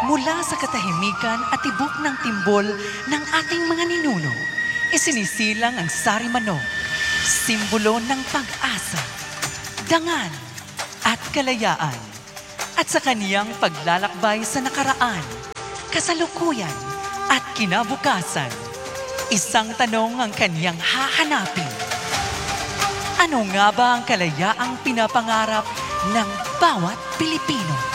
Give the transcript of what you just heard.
Mula sa katahimikan at tibok ng timbol ng ating mga ninuno, isinisilang ang sari manok, simbolo ng pag-asa, dangal at kalayaan. At sa kaniyang paglalakbay sa nakaraan, kasalukuyan at kinabukasan, isang tanong ang kaniyang hahanapin. Ano nga ba ang kalayaang pinapangarap ng bawat Pilipino?